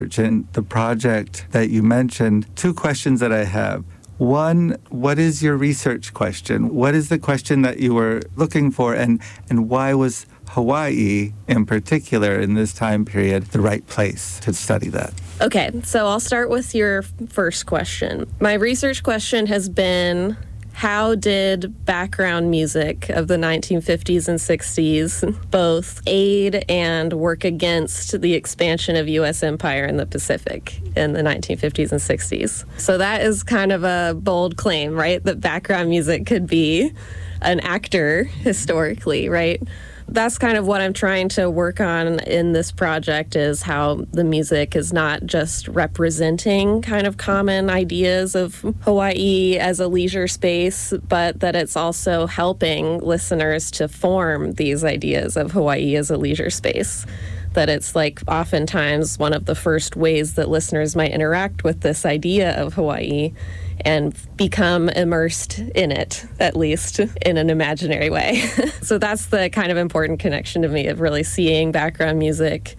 in the project that you mentioned, two questions that I have. One, what is your research question? What is the question that you were looking for, and why was Hawaii, in particular, in this time period, the right place to study that? Okay, so I'll start with your first question. My research question has been, how did background music of the 1950s and 60s both aid and work against the expansion of U.S. empire in the Pacific in the 1950s and 60s? So that is kind of a bold claim, right? That background music could be an actor historically, right? That's kind of what I'm trying to work on in this project, is how the music is not just representing kind of common ideas of Hawaii as a leisure space, but that it's also helping listeners to form these ideas of Hawaii as a leisure space. That it's like oftentimes one of the first ways that listeners might interact with this idea of Hawaii and become immersed in it, at least in an imaginary way. So that's the kind of important connection to me, of really seeing background music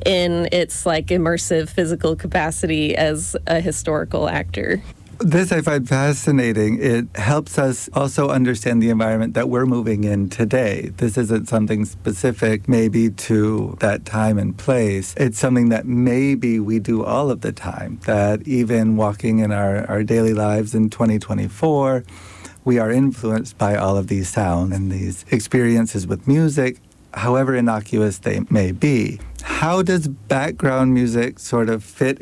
in its like immersive physical capacity as a historical actor. This I find fascinating. It helps us also understand the environment that we're moving in today. This isn't something specific maybe to that time and place. It's something that maybe we do all of the time, that even walking in our daily lives in 2024, we are influenced by all of these sounds and these experiences with music, however innocuous they may be. How does background music sort of fit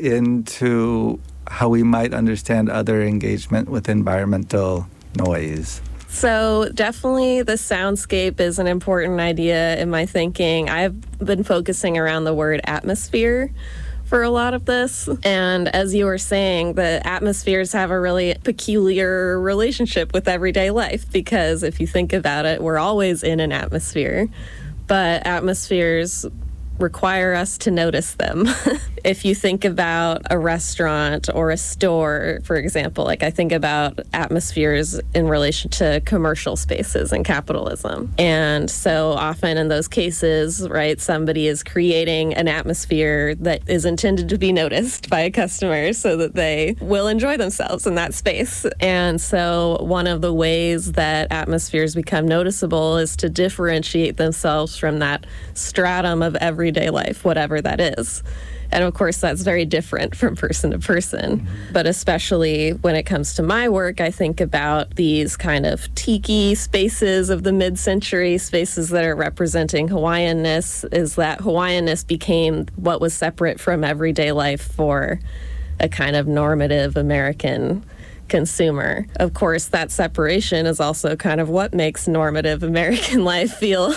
into how we might understand other engagement with environmental noise? So definitely the soundscape is an important idea in my thinking. I've been focusing around the word atmosphere for a lot of this. And as you were saying, the atmospheres have a really peculiar relationship with everyday life, because if you think about it, we're always in an atmosphere, but atmospheres require us to notice them. If you think about a restaurant or a store, for example, like I think about atmospheres in relation to commercial spaces and capitalism. And so often in those cases, right, somebody is creating an atmosphere that is intended to be noticed by a customer so that they will enjoy themselves in that space. And so one of the ways that atmospheres become noticeable is to differentiate themselves from that stratum of everyday life, whatever that is. And of course, that's very different from person to person. But especially when it comes to my work, I think about these kind of tiki spaces of the mid-century, spaces that are representing Hawaiianness, is that Hawaiianness became what was separate from everyday life for a kind of normative American consumer. Of course, that separation is also kind of what makes normative American life feel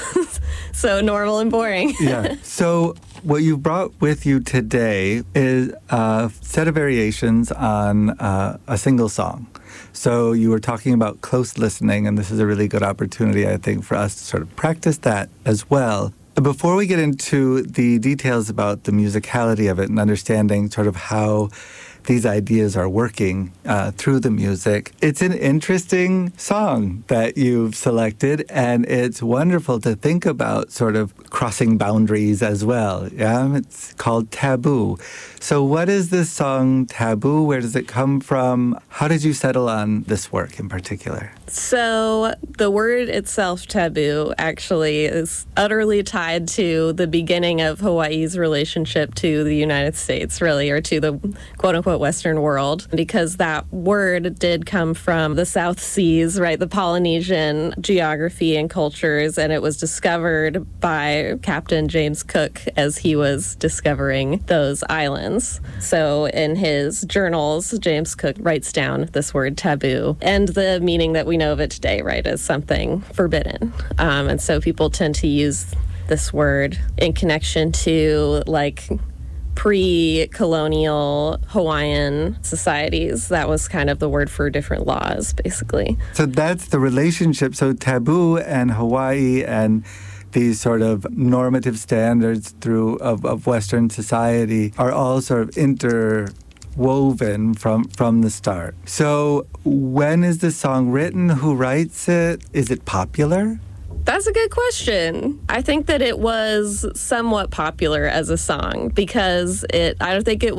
so normal and boring. Yeah. So what you brought with you today is a set of variations on a single song. So you were talking about close listening, and this is a really good opportunity, I think, for us to sort of practice that as well. Before we get into the details about the musicality of it and understanding sort of how these ideas are working through the music, it's an interesting song that you've selected, and it's wonderful to think about sort of crossing boundaries as well. Yeah, it's called Taboo. So what is this song, Taboo? Where does it come from? How did you settle on this work in particular? So the word itself, taboo, actually is utterly tied to the beginning of Hawaii's relationship to the United States, really, or to the quote-unquote Western world, because that word did come from the South Seas, right, the Polynesian geography and cultures, and it was discovered by Captain James Cook as he was discovering those islands. So in his journals, James Cook writes down this word taboo, and the meaning that we know of it today, right, as something forbidden. And so people tend to use this word in connection to, like, pre-colonial Hawaiian societies. That was kind of the word for different laws, basically. So that's the relationship. So taboo and Hawaii and these sort of normative standards of Western society are all sort of interwoven from the start. So when is the song written? Who writes it? Is it popular? That's a good question. I think that it was somewhat popular as a song because I don't think it